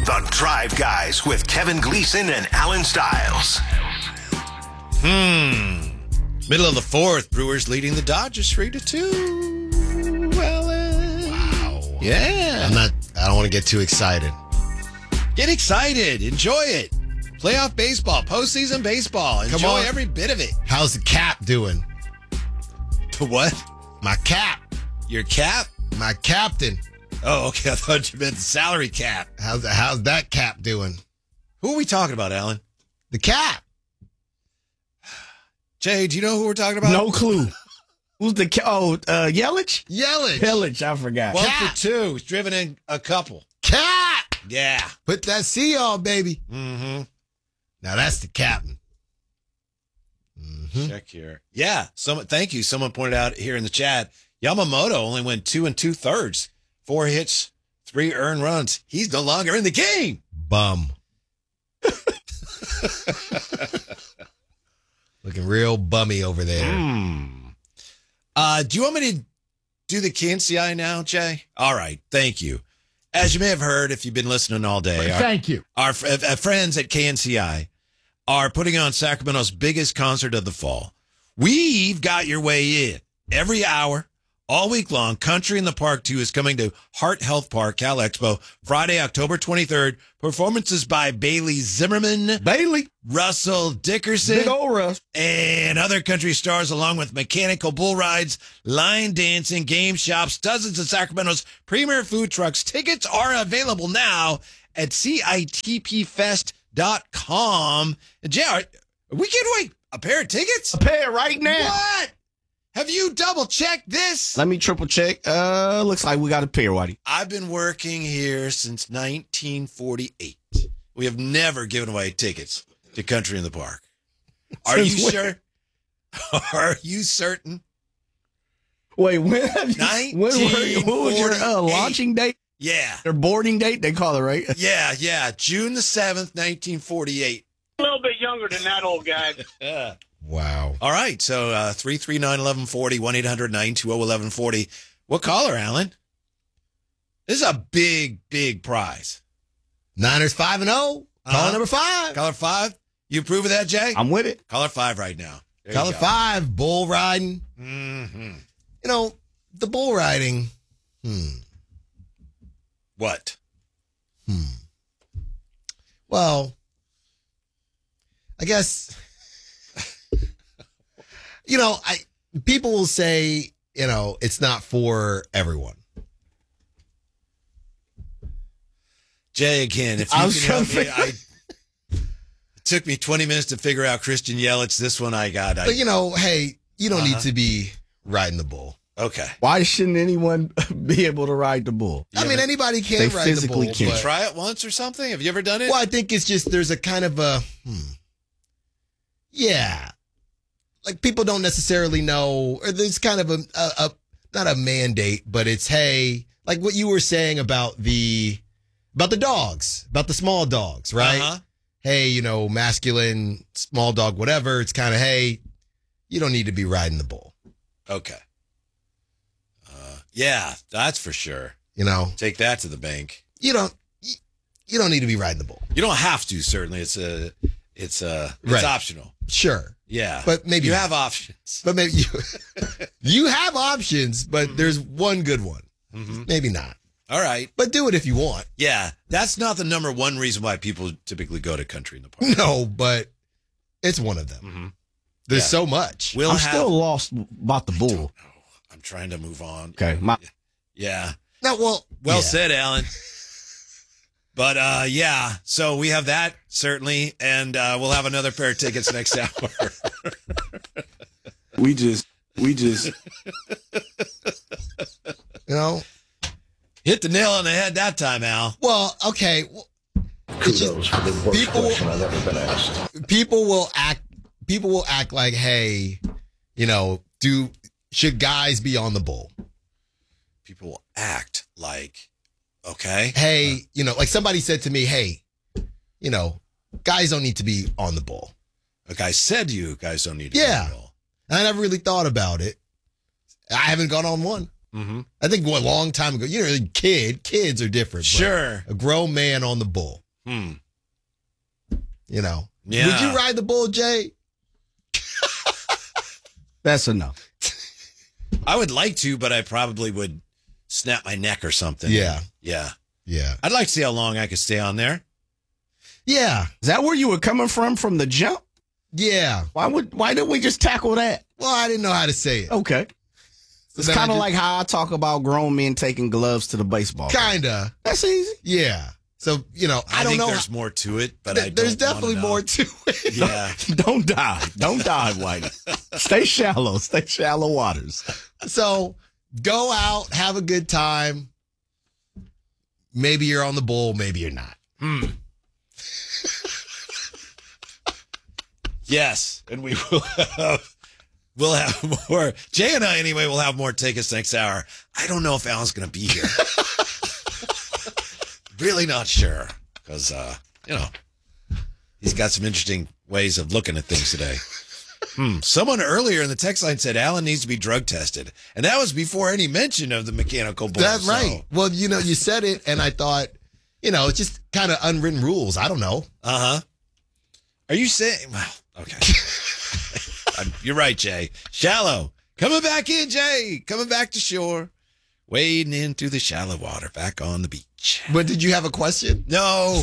The Drive Guys with Kevin Gleason and Alan Stiles. Middle of the fourth, Brewers leading the Dodgers 3-2. Alan. Wow. Yeah. I don't want to get too excited. Get excited. Enjoy it. Playoff baseball, postseason baseball. Come Enjoy on. every bit of it. How's the cap doing? The what? My cap. Your cap? My captain. Oh, okay. I thought you meant the salary cap. How's that cap doing? Who are we talking about, Alan? The cap. Jay, do you know who we're talking about? No clue. Who's the Yelich? Yelich. I forgot. One Cap. for two. He's driven in a couple. Cap. Yeah. Put that C on, baby. Mm-hmm. Now that's the captain. Check here. Yeah. Thank you. Someone pointed out here in the chat, Yamamoto only went 2 2/3, 4 hits, 3 earned runs. He's no longer in the game. Bum. Looking real bummy over there. Do you want me to do the KNCI now, Jay? All right. Thank you. As you may have heard, if you've been listening all day, Thank you. Our friends at KNCI are putting on Sacramento's biggest concert of the fall. We've got your way in. Every hour, all week long, Country in the Park 2 is coming to Heart Health Park, Cal Expo, Friday, October 23rd. Performances by Bailey Zimmerman, Bailey. Russell Dickerson, Big old Russ. and other country stars, along with mechanical bull rides, line dancing, game shops, dozens of Sacramento's premier food trucks. Tickets are available now at CITPfest.com. And Jay, are we giving away a pair of tickets? A pair right now. What? Have you double checked this? Let me triple check. Looks like we got a pair, Whitey. I've been working here since 1948. We have never given away tickets to Country in the Park. Are you Since when? sure? Are you certain? Wait, when was your 1948. launching date? Yeah. Their boarding date, they call it, right? Yeah. June the 7th, 1948. A little bit younger than that old guy. Wow. All right. So 339-1140, 1-800-920-1140. What caller, Alan? This is a big, big prize. Niners 5-0. Caller number 5. Caller 5. You approve of that, Jay? I'm with it. Caller 5 right now. There you Caller go. 5. Bull riding. Mm-hmm. You know, the bull riding. What? Well, I guess, people will say, it's not for everyone. Jay, again, if I you was can help trying me, to it took me 20 minutes to figure out Christian Yelich. This one I got. But, hey, you don't need to be riding the bull. Okay. Why shouldn't anyone be able to ride the bull? I mean, anybody can They ride the bull. physically can't. But, Try it once or something? Have you ever done it? well, I think it's just there's a kind of a, yeah. Like, people don't necessarily know, or there's kind of a not a mandate, but it's, hey, like what you were saying about the dogs, about the small dogs, right? Uh-huh. Hey, masculine, small dog, whatever. It's kind of, hey, you don't need to be riding the bull. Okay. Yeah, that's for sure. Take that to the bank. You don't need to be riding the bull. You don't have to, certainly. It's Right. optional. Sure. Yeah. But maybe you not. have options. But maybe you have options, but there's one good one. Mm-hmm. Maybe not. All right. But do it if you want. Yeah. That's not the number one reason why people typically go to Country in the Park. No, but it's one of them. Mm-hmm. There's Yeah. so much. We'll I'm have, still lost about the bull. I'm trying to move on. Okay. Yeah. No, well yeah. Said, Alan. But, yeah, so we have that, certainly, and we'll have another pair of tickets next hour. We just Hit the nail on the head that time, Al. Well, okay. Well, Kudos for the worst people- question I've ever been asked. people will act like, hey, should guys be on the bull? People will act like, okay. Hey, like somebody said to me, hey, guys don't need to be on the bull. A guy said to you, guys don't need to Yeah. be on the ball. And I never really thought about it. I haven't gone on one. Mm-hmm. I think a long time ago, kids are different. but Sure. a grown man on the bull. Hmm. Yeah. Yeah. Would you ride the bull, Jay? That's enough. I would like to, but I probably would snap my neck or something. Yeah. Yeah. Yeah. I'd like to see how long I could stay on there. Yeah. Is that where you were coming from the jump? Yeah. Why didn't we just tackle that? Well, I didn't know how to say it. Okay. It's then I kind of just- like how I talk about grown men taking gloves to the baseball game. Kinda. That's easy. Yeah. So, I don't think know. there's more to it, but I don't There's definitely wanna know. more to it. Yeah. Don't dive. Don't dive, Whitey. Stay shallow. Stay shallow waters. So go out, have a good time. Maybe you're on the bull, maybe you're not. Yes, and we will we'll have more. Jay and I, anyway, will have more Take Us next hour. I don't know if Alan's going to be here. Really not sure because, he's got some interesting ways of looking at things today. Someone earlier in the text line said Alan needs to be drug tested, and that was before any mention of the mechanical bull. That's so- right. Well, you said it, and I thought, it's just kind of unwritten rules. I don't know. Uh-huh. Are you saying... Well, okay. You're right, Jay. Shallow. Coming back in, Jay. Coming back to shore. Wading into the shallow water. Back on the beach. But did you have a question? No.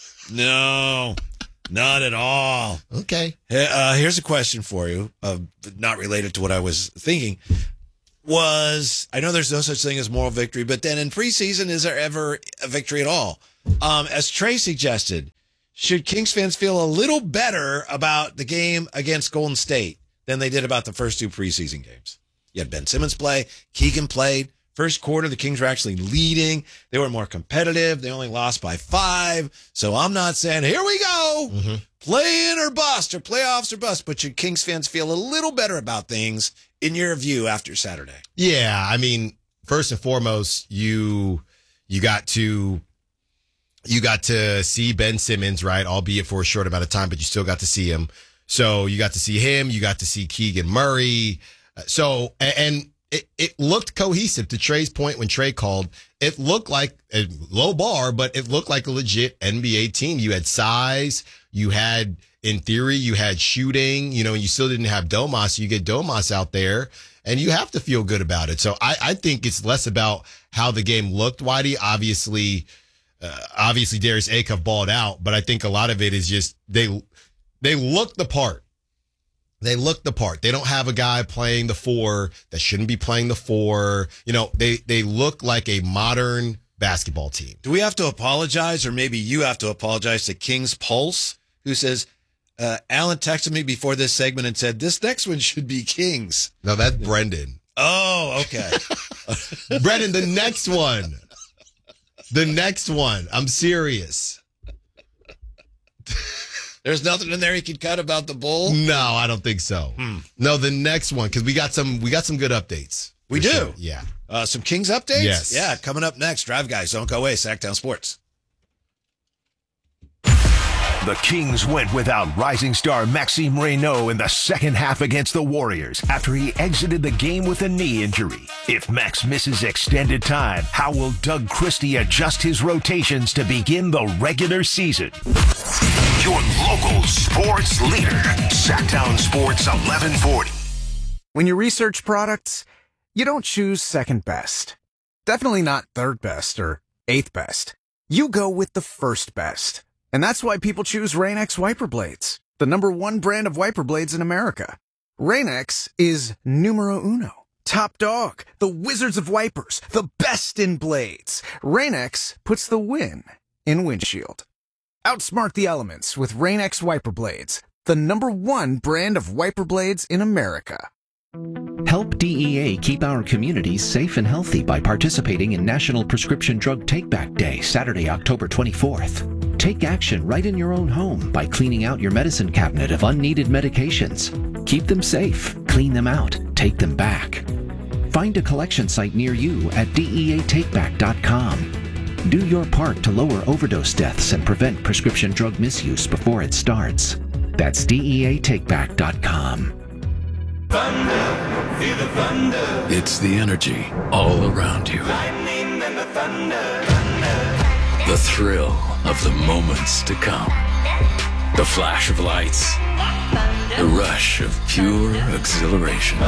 Not at all. Okay. Here's a question for you, not related to what I was thinking. I know there's no such thing as moral victory, but then in preseason, is there ever a victory at all? As Trey suggested, should Kings fans feel a little better about the game against Golden State than they did about the first two preseason games? You had Ben Simmons play, Keegan played. First quarter, the Kings were actually leading. They were more competitive. They only lost by 5. So I'm not saying, here we go, play in or bust or playoffs or bust. But should Kings fans feel a little better about things in your view after Saturday? Yeah, I mean, first and foremost, you got to see Ben Simmons, right? Albeit for a short amount of time, but you still got to see him. So you got to see him. You got to see Keegan Murray. It looked cohesive. To Trey's point, when Trey called, it looked like a low bar, but it looked like a legit NBA team. You had size. You had, in theory, you had shooting. You still didn't have Domas. You get Domas out there, and you have to feel good about it. So I think it's less about how the game looked, Whitey. Obviously, Darius Acuff balled out, but I think a lot of it is just they look the part. They look the part. They don't have a guy playing the 4 that shouldn't be playing the 4. They look like a modern basketball team. Do we have to apologize, or maybe you have to apologize to King's Pulse, who says, Alan texted me before this segment and said, this next one should be Kings. No, that's Brendan. Oh, okay. Brendan, the next one. The next one. I'm serious. There's nothing in there he could cut about the bull? No, I don't think so. No, the next one, because we got some good updates. We For do? sure. Yeah. Some Kings updates? Yes. Yeah, coming up next. Drive Guys, don't go away. Sacktown Sports. The Kings went without rising star Maxime Reynaud in the second half against the Warriors after he exited the game with a knee injury. If Max misses extended time, how will Doug Christie adjust his rotations to begin the regular season? Your local sports leader, Sacktown Sports 1140. When you research products, you don't choose second best. Definitely not third best or eighth best. You go with the first best. And that's why people choose Rain-X wiper blades, the #1 brand of wiper blades in America. Rain-X is numero uno, top dog, the wizards of wipers, the best in blades. Rain-X puts the win in windshield. Outsmart the elements with Rain-X wiper blades, the #1 brand of wiper blades in America. Help DEA keep our communities safe and healthy by participating in National Prescription Drug Take-Back Day, Saturday, October 24th. Take action right in your own home by cleaning out your medicine cabinet of unneeded medications. Keep them safe, clean them out, take them back. Find a collection site near you at DEATakeback.com. Do your part to lower overdose deaths and prevent prescription drug misuse before it starts. That's DEATakeback.com. Thunder, It's the energy all around you. The thrill of the moments to come. The flash of lights. The rush of pure exhilaration.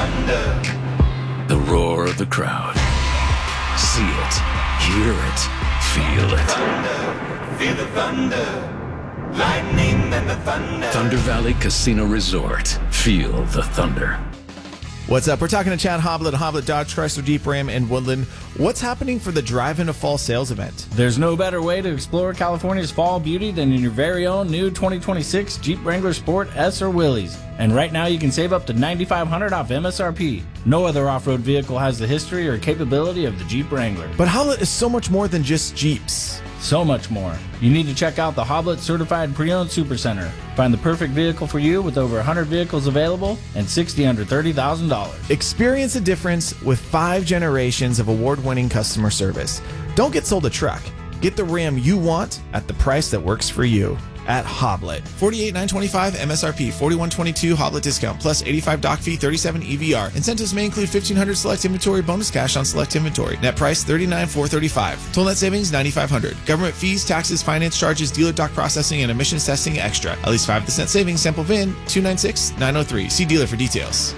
The roar of the crowd. See it, hear it, feel it. Feel the thunder. Lightning and the thunder. Thunder Valley Casino Resort. Feel the thunder. What's up? We're talking to Chad Hoblet, Hoblet Dodge Chrysler Jeep Ram in Woodland. What's happening for the Drive Into Fall sales event? There's no better way to explore California's fall beauty than in your very own new 2026 Jeep Wrangler Sport S or Willys. And right now you can save up to $9,500 off MSRP. No other off-road vehicle has the history or capability of the Jeep Wrangler. But Hoblet is so much more than just Jeeps. So much more. You need to check out the Hoblet Certified Pre-Owned Supercenter. Find the perfect vehicle for you with over 100 vehicles available and 60 under $30,000. Experience a difference with 5 generations of award-winning customer service. Don't get sold a truck. Get the Ram you want at the price that works for you at Hoblet. $48,925 MSRP, $41,22 Hoblet discount, plus $85 doc fee, $37 EVR. Incentives may include $1,500 select inventory, bonus cash on select inventory. Net price $39,435. Total net savings $9,500. Government fees, taxes, finance charges, dealer doc processing, and emissions testing extra. At least 5% savings. Sample VIN 296903. See dealer for details.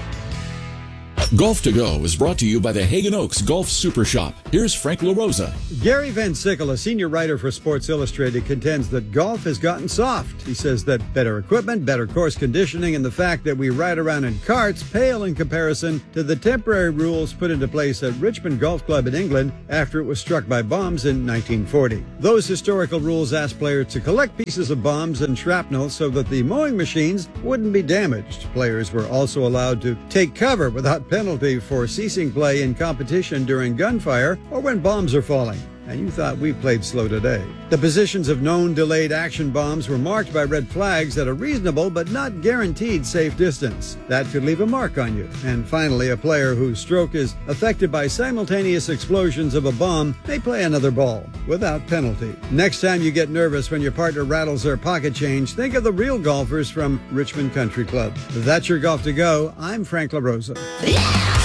Golf to Go is brought to you by the Hagen Oaks Golf Super Shop. Here's Frank LaRosa. Gary Van Sickle, a senior writer for Sports Illustrated, contends that golf has gotten soft. He says that better equipment, better course conditioning, and the fact that we ride around in carts pale in comparison to the temporary rules put into place at Richmond Golf Club in England after it was struck by bombs in 1940. Those historical rules asked players to collect pieces of bombs and shrapnel so that the mowing machines wouldn't be damaged. Players were also allowed to take cover without penalty for ceasing play in competition during gunfire or when bombs are falling. And you thought we played slow today. The positions of known delayed action bombs were marked by red flags at a reasonable but not guaranteed safe distance. That could leave a mark on you. And finally, a player whose stroke is affected by simultaneous explosions of a bomb may play another ball without penalty. Next time you get nervous when your partner rattles their pocket change, think of the real golfers from Richmond Country Club. That's your Golf to Go. I'm Frank LaRosa.